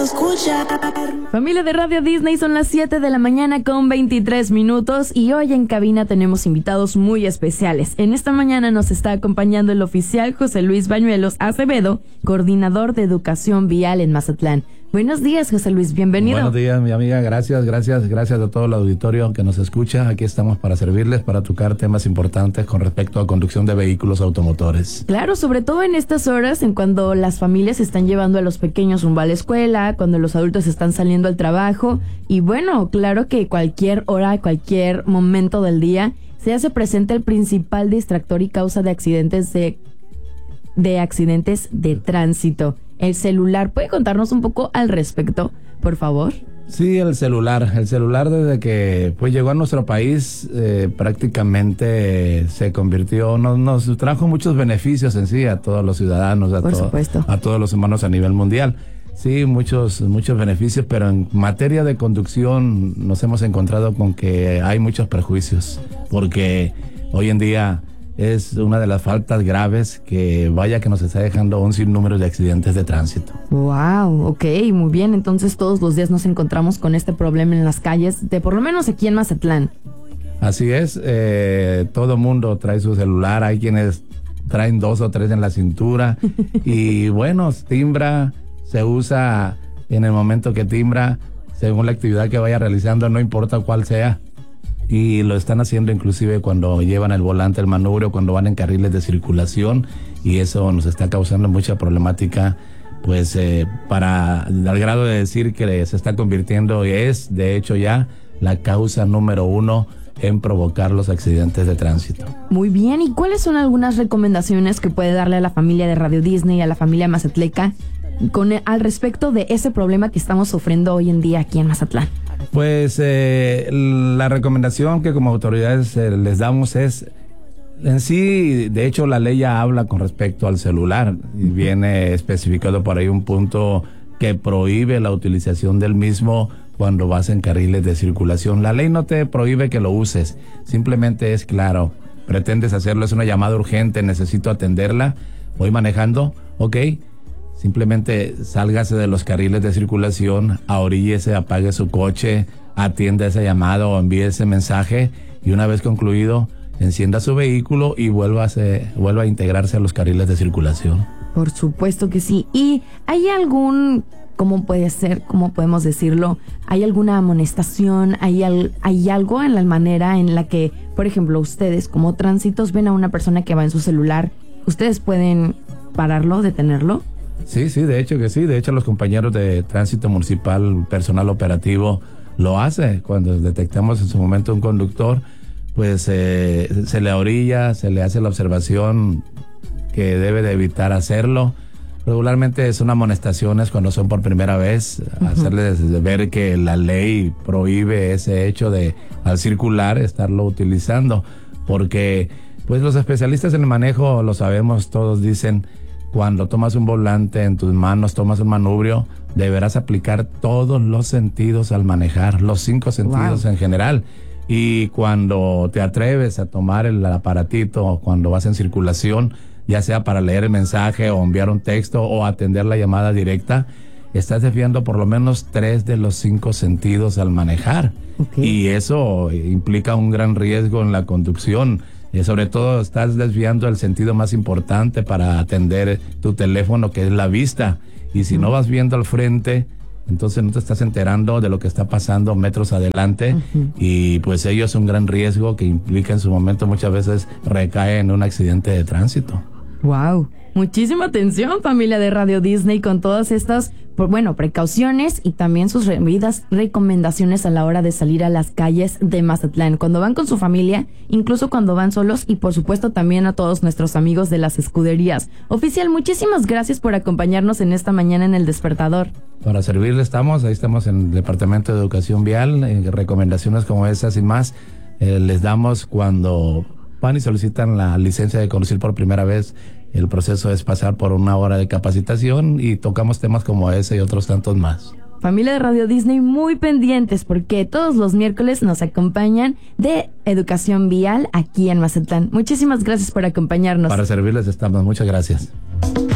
escuchar. Familia de Radio Disney, son las 7 de la mañana con 23 minutos y hoy en cabina tenemos invitados muy especiales. En esta mañana nos está acompañando el oficial José Luis Bañuelos Acevedo, coordinador de educación vial en Mazatlán. Buenos días, José Luis, bienvenido. Buenos días, mi amiga, gracias a todo el auditorio que nos escucha. Aquí estamos para servirles, para tocar temas importantes con respecto a conducción de vehículos automotores. Claro, sobre todo en estas horas, en cuando las familias están llevando a los pequeños rumbo a la escuela, cuando los adultos están saliendo al trabajo. Y bueno, claro que cualquier hora, cualquier momento del día, se hace presente el principal distractor y causa de accidentes de tránsito. El celular. ¿Puede contarnos un poco al respecto, por favor? Sí, el celular desde que pues llegó a nuestro país prácticamente se convirtió, nos trajo muchos beneficios en sí a todos los ciudadanos, a todos los humanos a nivel mundial. Sí, muchos beneficios, pero en materia de conducción nos hemos encontrado con que hay muchos perjuicios, porque hoy en día es una de las faltas graves que nos está dejando un sinnúmero de accidentes de tránsito. Wow, ok, muy bien. Entonces todos los días nos encontramos con este problema en las calles, por lo menos aquí en Mazatlán. Así es, todo mundo trae su celular, hay quienes traen 2 o 3 en la cintura y bueno, timbra, se usa en el momento que timbra, según la actividad que vaya realizando, no importa cuál sea. Y lo están haciendo inclusive cuando llevan el volante, el manubrio, cuando van en carriles de circulación, y eso nos está causando mucha problemática, pues al grado de decir que se está convirtiendo, y es de hecho ya la causa número 1 en provocar los accidentes de tránsito. Muy bien, ¿y cuáles son algunas recomendaciones que puede darle a la familia de Radio Disney, a la familia mazatleca, al respecto de ese problema que estamos sufriendo hoy en día aquí en Mazatlán? Pues la recomendación que como autoridades les damos es, en sí, de hecho la ley ya habla con respecto al celular y viene especificado por ahí un punto que prohíbe la utilización del mismo cuando vas en carriles de circulación. La ley no te prohíbe que lo uses, simplemente es claro, pretendes hacerlo, es una llamada urgente, necesito atenderla, voy manejando, ok. Simplemente sálgase de los carriles de circulación, ahoríllese, apague su coche, atienda esa llamada o envíe ese mensaje y una vez concluido, encienda su vehículo y vuelva a integrarse a los carriles de circulación. Por supuesto que sí. ¿Y hay cómo podemos decirlo? ¿Hay alguna amonestación? ¿Hay algo en la manera en la que, por ejemplo, ustedes como tránsitos ven a una persona que va en su celular? ¿Ustedes pueden pararlo, detenerlo? Sí, de hecho que sí. De hecho, los compañeros de tránsito municipal, personal operativo, lo hace. Cuando detectamos en su momento un conductor, pues se le orilla, se le hace la observación que debe de evitar hacerlo. Regularmente son amonestaciones cuando son por primera vez, hacerles ver que la ley prohíbe ese hecho de, al circular, estarlo utilizando. Porque pues los especialistas en el manejo, lo sabemos, todos dicen, cuando tomas un volante en tus manos, tomas un manubrio, deberás aplicar todos los sentidos al manejar, los 5 sentidos en general. Y cuando te atreves a tomar el aparatito, cuando vas en circulación, ya sea para leer el mensaje o enviar un texto o atender la llamada directa, estás desviando por lo menos 3 de los 5 sentidos al manejar. Okay. Y eso implica un gran riesgo en la conducción. Y sobre todo estás desviando el sentido más importante para atender tu teléfono, que es la vista. Y si no vas viendo al frente, entonces no te estás enterando de lo que está pasando metros adelante. Y pues ello es un gran riesgo que implica en su momento muchas veces recae en un accidente de tránsito. Wow, muchísima atención, familia de Radio Disney, con todas estas, precauciones y también sus recomendaciones a la hora de salir a las calles de Mazatlán, cuando van con su familia, incluso cuando van solos, y por supuesto también a todos nuestros amigos de las escuderías. Oficial, muchísimas gracias por acompañarnos en esta mañana en El Despertador. Para servirle ahí estamos en el Departamento de Educación Vial, recomendaciones como esas y más, les damos cuando van y solicitan la licencia de conducir por primera vez. El proceso es pasar por 1 hora de capacitación y tocamos temas como ese y otros tantos más. Familia de Radio Disney, muy pendientes porque todos los miércoles nos acompañan de Educación Vial aquí en Mazatlán. Muchísimas gracias por acompañarnos. Para servirles estamos. Muchas gracias.